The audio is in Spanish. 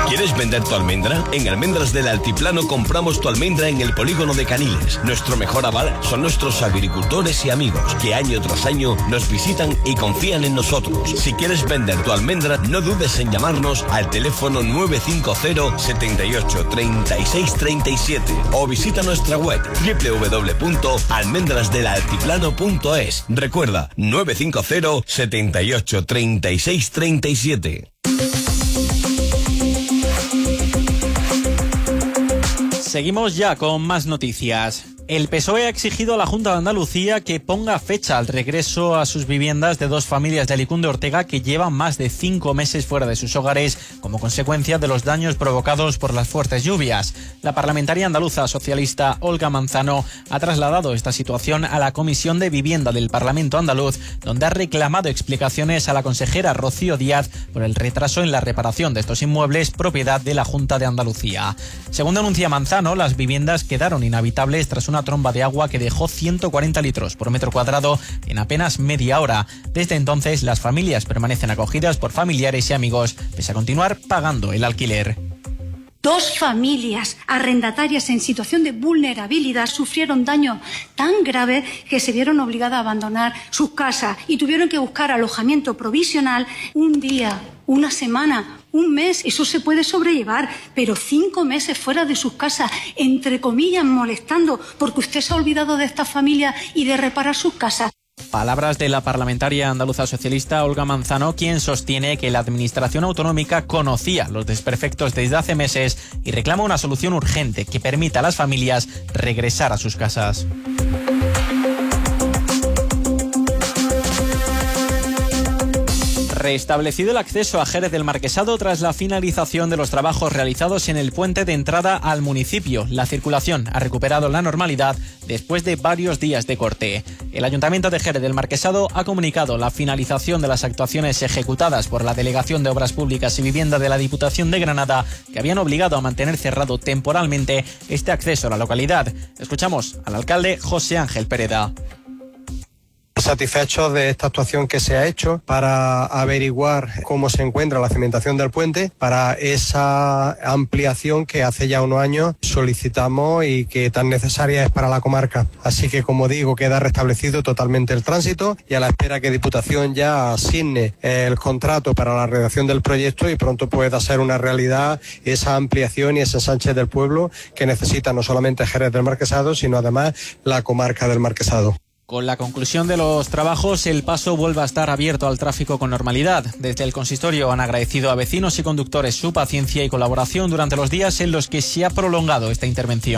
¿Quieres vender tu almendra? En Almendras del Altiplano compramos tu almendra en el polígono de Caniles. Nuestro mejor aval son nuestros agricultores y amigos, que año tras año nos visitan y confían en nosotros. Si quieres vender tu almendra, no dudes en llamarnos al teléfono 950 78 36 37 o visita nuestra web www.almendrasdelaltiplano.es. Recuerda, 950 78 36 37. Seguimos ya con más noticias. El PSOE ha exigido a la Junta de Andalucía que ponga fecha al regreso a sus viviendas de dos familias de Alicún de Ortega que llevan más de 5 meses fuera de sus hogares como consecuencia de los daños provocados por las fuertes lluvias. La parlamentaria andaluza socialista Olga Manzano ha trasladado esta situación a la Comisión de Vivienda del Parlamento andaluz, donde ha reclamado explicaciones a la consejera Rocío Díaz por el retraso en la reparación de estos inmuebles propiedad de la Junta de Andalucía. Según denuncia Manzano, las viviendas quedaron inhabitables tras una tromba de agua que dejó 140 litros por metro cuadrado en apenas media hora. Desde entonces, las familias permanecen acogidas por familiares y amigos, pese a continuar pagando el alquiler. Dos familias arrendatarias en situación de vulnerabilidad sufrieron daños tan graves que se vieron obligadas a abandonar sus casas y tuvieron que buscar alojamiento provisional un día, una semana, un mes. Eso se puede sobrellevar, pero 5 meses fuera de sus casas, entre comillas, molestando porque usted se ha olvidado de esta familia y de reparar sus casas. Palabras de la parlamentaria andaluza socialista Olga Manzano, quien sostiene que la administración autonómica conocía los desperfectos desde hace meses y reclama una solución urgente que permita a las familias regresar a sus casas. Restablecido el acceso a Jerez del Marquesado tras la finalización de los trabajos realizados en el puente de entrada al municipio. La circulación ha recuperado la normalidad después de varios días de corte. El Ayuntamiento de Jerez del Marquesado ha comunicado la finalización de las actuaciones ejecutadas por la Delegación de Obras Públicas y Vivienda de la Diputación de Granada, que habían obligado a mantener cerrado temporalmente este acceso a la localidad. Escuchamos al alcalde José Ángel Pereda. Satisfechos de esta actuación que se ha hecho para averiguar cómo se encuentra la cimentación del puente, para esa ampliación que hace ya unos años solicitamos y que tan necesaria es para la comarca. Así que, como digo, queda restablecido totalmente el tránsito y a la espera que Diputación ya asigne el contrato para la redacción del proyecto y pronto pueda ser una realidad esa ampliación y ese ensanche del pueblo que necesita no solamente Jerez del Marquesado, sino además la comarca del Marquesado. Con la conclusión de los trabajos, el paso vuelve a estar abierto al tráfico con normalidad. Desde el consistorio han agradecido a vecinos y conductores su paciencia y colaboración durante los días en los que se ha prolongado esta intervención.